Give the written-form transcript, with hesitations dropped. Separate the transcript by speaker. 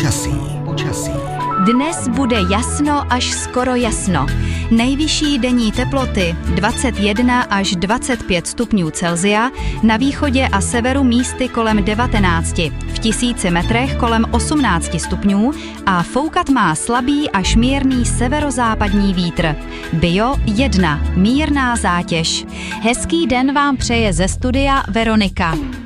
Speaker 1: Počasí.
Speaker 2: Dnes bude jasno až skoro jasno. Nejvyšší denní teploty 21 až 25 stupňů Celsia, na východě a severu místy kolem 19, v 1000 metrech kolem 18 stupňů a foukat má slabý až mírný severozápadní vítr. Bio 1, mírná zátěž. Hezký den vám přeje ze studia Veronika.